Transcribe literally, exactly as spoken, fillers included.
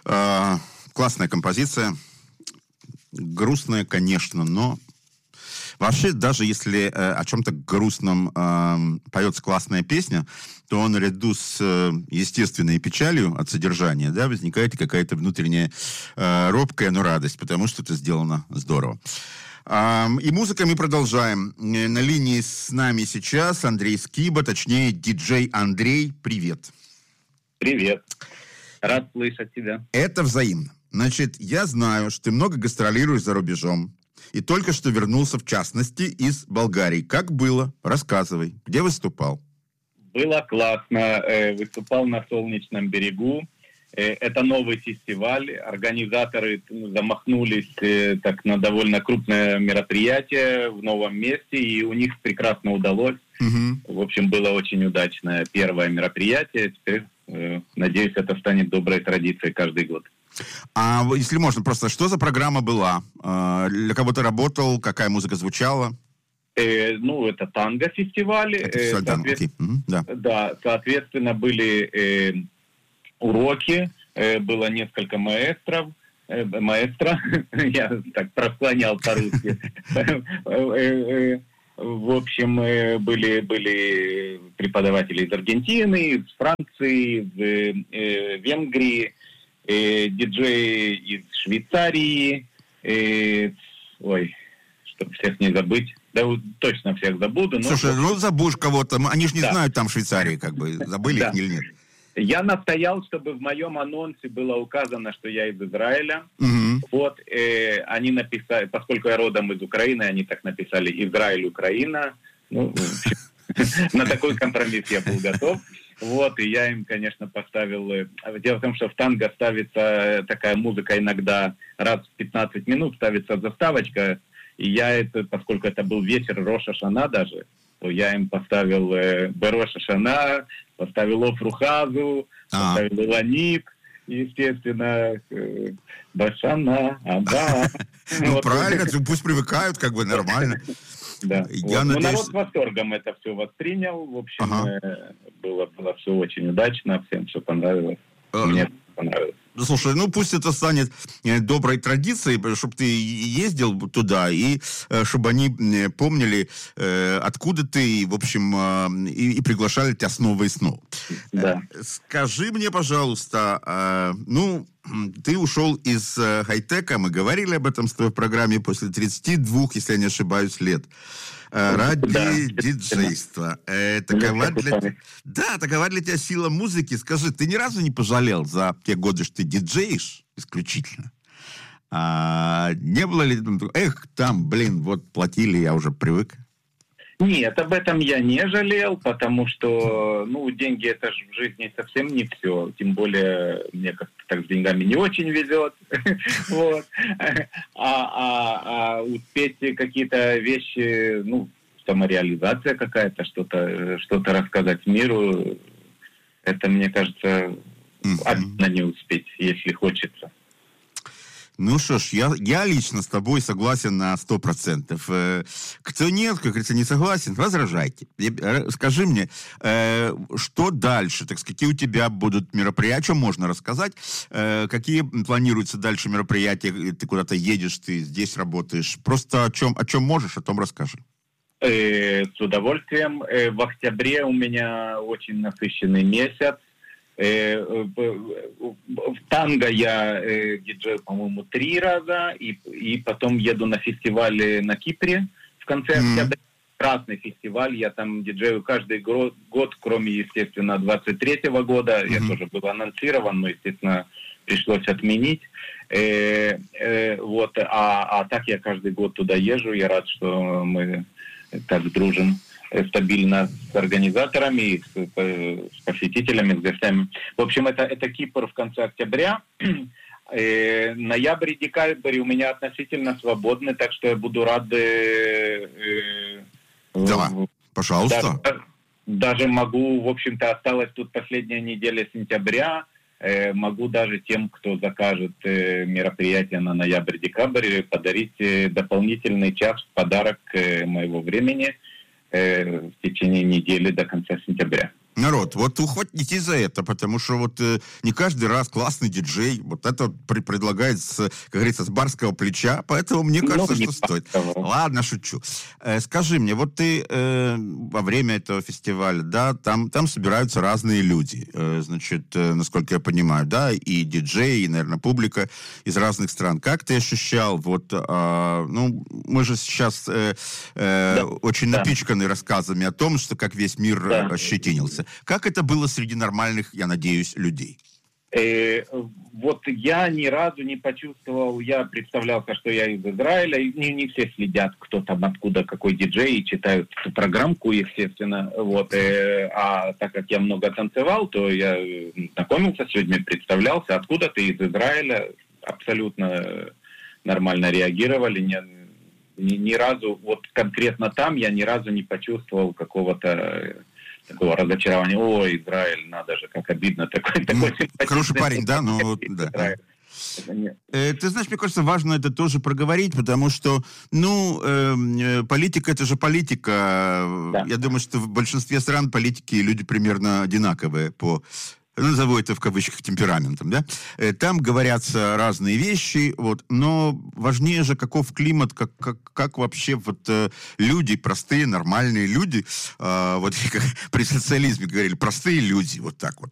Э, классная композиция. Грустная, конечно, но... Вообще, даже если э, о чем-то грустном э, поется классная песня, то наряду с э, естественной печалью от содержания, да, возникает какая-то внутренняя э, робкая, но радость, потому что это сделано здорово. Э, и музыкой мы продолжаем. На линии с нами сейчас Андрей Скиба, точнее, диджей Андрей. Привет. Привет. Рад слышать тебя. Это взаимно. Значит, я знаю, что ты много гастролируешь за рубежом. И только что вернулся, в частности, из Болгарии. Как было? Рассказывай. Где выступал? Было классно. Выступал на Солнечном берегу. Это новый фестиваль. Организаторы замахнулись так на довольно крупное мероприятие в новом месте, и у них прекрасно удалось. Угу. В общем, было очень удачное первое мероприятие. Теперь, надеюсь, это станет доброй традицией каждый год. А если можно, просто что за программа была? Для кого ты работал? Какая музыка звучала? Э, ну, это танго-фестиваль. Это фестиваль танго, окей. Угу, да. Да, соответственно, были э, уроки, э, было несколько маэстров, э, маэстро, я так просклонял по-русски. В общем, были, были преподаватели из Аргентины, из Франции, из Венгрии, Э, диджеи из Швейцарии, э, ой, чтобы всех не забыть, да точно всех забуду. Но... Слушай, ну забудешь кого-то, они же не да. знают там в Швейцарии, как бы, забыли да. их или нет. Я настоял, чтобы в моем анонсе было указано, что я из Израиля. Угу. Вот, э, они написали, поскольку я родом из Украины, они так написали «Израиль, Украина». Ну, на такой компромисс я был готов. Вот, и я им, конечно, поставил... Дело в том, что в танго ставится такая музыка иногда раз в пятнадцать минут, ставится заставочка, и я это, поскольку это был вечер Рош ха-Шана даже, то я им поставил э, Берош ха-Шана, поставил Офру Хазу, А-а. поставил Иланит, естественно, э, Башана, Аба. Ну, правильно, пусть привыкают, как бы, нормально. Да. Я вот. надеюсь... народ с восторгом это все воспринял. В общем, ага. э, было, было все очень удачно, всем все понравилось. А... Мне понравилось. Слушай, ну пусть это станет доброй традицией, чтобы ты ездил туда, и чтобы они помнили, откуда ты, в общем, и, и приглашали тебя снова и снова. Да. Скажи мне, пожалуйста, ну, ты ушел из хай-тека, мы говорили об этом с тобой в программе, после тридцати двух, если я не ошибаюсь, лет. Ради да. диджейства. Э, такова для... Да, такова для тебя сила музыки. Скажи, ты ни разу не пожалел за те годы, что ты диджеешь исключительно? А, не было ли... Эх, там, блин, вот платили, я уже привык. Нет, об этом я не жалел, потому что, ну, деньги это же в жизни совсем не все. Тем более, мне как-то так с деньгами не очень везет. Вот. А успеть какие-то вещи, ну, самореализация какая-то, что-то что-то рассказать миру, это, мне кажется, обидно не успеть, если хочется. Ну что ж, я, я лично с тобой согласен на сто процентов. Э, кто нет, как говорится, не согласен, возражайте. Скажи мне, э, что дальше? Так, какие у тебя будут мероприятия? О чем можно рассказать? Э, какие планируются дальше мероприятия? Ты куда-то едешь, ты здесь работаешь? Просто о чем, о чем можешь, о том расскажи. Э, с удовольствием. Э, в октябре у меня очень насыщенный месяц. В танго я э, диджею, по-моему, три раза, и, и потом еду на фестиваль на Кипре в конце mm-hmm. октября. Красный фестиваль, я там диджею каждый год, год, кроме, естественно, двадцать третьего года. Mm-hmm. Я тоже был анонсирован, но, естественно, пришлось отменить. Э, э, вот, а, а так я каждый год туда езжу. Я рад, что мы так дружим стабильно с организаторами, с, с посетителями, с гостями. В общем, это, это Кипр в конце октября. Э, ноябрь и декабрь у меня относительно свободны, так что я буду рад... Э, э, да, э, пожалуйста. Даже, даже могу, в общем-то, осталась тут последняя неделя сентября, э, могу даже тем, кто закажет э, мероприятие на ноябрь-декабрь, подарить э, дополнительный час в подарок э, моего времени в течение недели до конца сентября. Народ, вот ухватитесь за это, потому что вот э, не каждый раз классный диджей вот это при- предлагает, с, как говорится, с барского плеча, поэтому мне кажется, Ну, не что стоит. того. Ладно, шучу. Э, скажи мне, вот ты э, во время этого фестиваля, да, там, там собираются разные люди, э, значит, э, насколько я понимаю, да, и диджеи, и, наверное, публика из разных стран. Как ты ощущал, вот, э, ну, мы же сейчас э, э, Да, очень да, напичканы рассказами о том, что как весь мир э, да. ощетинился. Как это было среди нормальных, я надеюсь, людей? Э, вот я ни разу не почувствовал, я представлялся, что я из Израиля, и не, не все следят, кто там, откуда, какой диджей, и читают эту программку, естественно, вот, э, а так как я много танцевал, то я знакомился с людьми, представлялся, откуда ты из Израиля, абсолютно нормально реагировали, ни, ни, ни разу, вот конкретно там я ни разу не почувствовал какого-то такого разочарования. Ой, Израиль, надо же, как обидно. Такой, Ну, такой хороший парень, да, но... Да. Э, Ты знаешь, мне кажется, важно это тоже проговорить, потому что, ну, э, политика — это же политика. Да. Я думаю, что в большинстве стран политики люди примерно одинаковые по, назову это в кавычках, темпераментом, да? Э, Там говорятся разные вещи, вот, но важнее же, каков климат, как, как, как вообще вот э, люди, простые, нормальные люди, э, вот как при социализме говорили, простые люди, вот так вот.